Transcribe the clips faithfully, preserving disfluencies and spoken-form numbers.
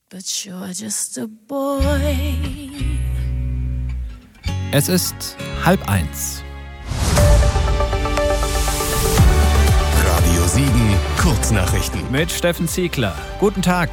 but you're just a boy. Es ist halb eins. Radio Siegen, Kurznachrichten. Mit Steffen Ziegler. Guten Tag.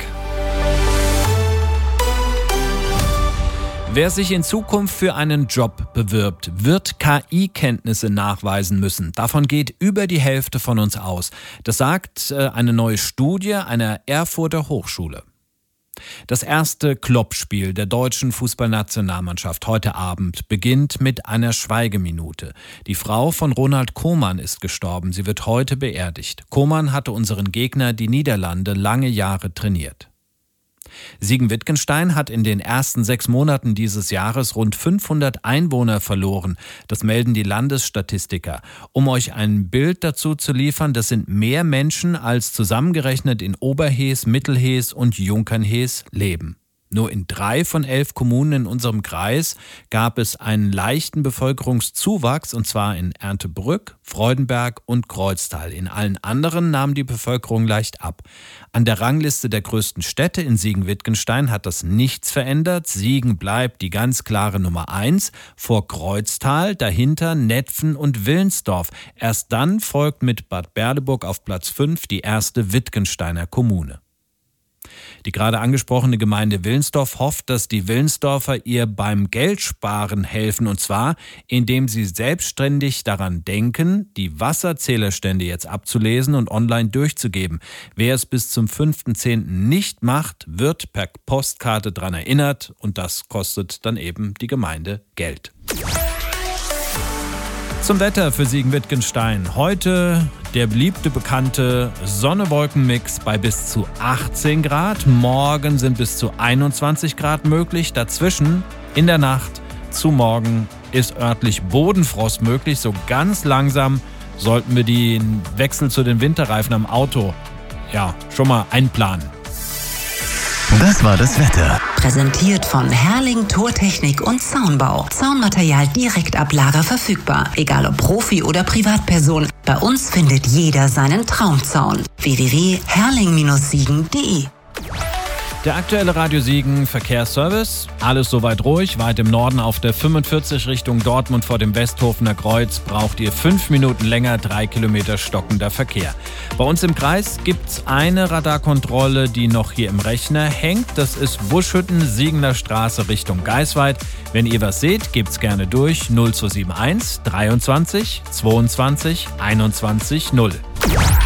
Wer sich in Zukunft für einen Job bewirbt, wird K I-Kenntnisse nachweisen müssen. Davon geht über die Hälfte von uns aus. Das sagt eine neue Studie einer Erfurter Hochschule. Das erste Kloppspiel der deutschen Fußballnationalmannschaft heute Abend beginnt mit einer Schweigeminute. Die Frau von Ronald Koeman ist gestorben. Sie wird heute beerdigt. Koeman hatte unseren Gegner, die Niederlande, lange Jahre trainiert. Siegen-Wittgenstein hat in den ersten sechs Monaten dieses Jahres rund fünfhundert Einwohner verloren. Das melden die Landesstatistiker. Um euch ein Bild dazu zu liefern, das sind mehr Menschen, als zusammengerechnet in Oberhees, Mittelhees und Junkernhees leben. Nur in drei von elf Kommunen in unserem Kreis gab es einen leichten Bevölkerungszuwachs, und zwar in Erndtebrück, Freudenberg und Kreuztal. In allen anderen nahm die Bevölkerung leicht ab. An der Rangliste der größten Städte in Siegen-Wittgenstein hat das nichts verändert. Siegen bleibt die ganz klare Nummer eins, vor Kreuztal, dahinter Netphen und Wilnsdorf. Erst dann folgt mit Bad Berleburg auf Platz fünf die erste Wittgensteiner Kommune. Die gerade angesprochene Gemeinde Wilnsdorf hofft, dass die Wilnsdorfer ihr beim Geldsparen helfen, und zwar, indem sie selbstständig daran denken, die Wasserzählerstände jetzt abzulesen und online durchzugeben. Wer es bis zum fünften zehnten nicht macht, wird per Postkarte daran erinnert, und das kostet dann eben die Gemeinde Geld. Zum Wetter für Siegen-Wittgenstein. Heute der beliebte, bekannte Sonne-Wolken-Mix bei bis zu achtzehn Grad. Morgen sind bis zu einundzwanzig Grad möglich. Dazwischen in der Nacht zu morgen ist örtlich Bodenfrost möglich. So ganz langsam sollten wir den Wechsel zu den Winterreifen am Auto ja schon mal einplanen. Das war das Wetter. Präsentiert von Herrling Tortechnik und Zaunbau. Zaunmaterial direkt ab Lager verfügbar. Egal ob Profi oder Privatperson. Bei uns findet jeder seinen Traumzaun. w w w punkt herrling siegen punkt de. Der aktuelle Radio Siegen Verkehrsservice. Alles soweit ruhig. Weit im Norden auf der fünfundvierzig Richtung Dortmund vor dem Westhofener Kreuz braucht ihr fünf Minuten länger, drei Kilometer stockender Verkehr. Bei uns im Kreis gibt's eine Radarkontrolle, die noch hier im Rechner hängt. Das ist Buschhütten, Siegener Straße Richtung Geisweid. Wenn ihr was seht, gebt's gerne durch null zwei sieben eins dreiundzwanzig zweiundzwanzig einundzwanzig null.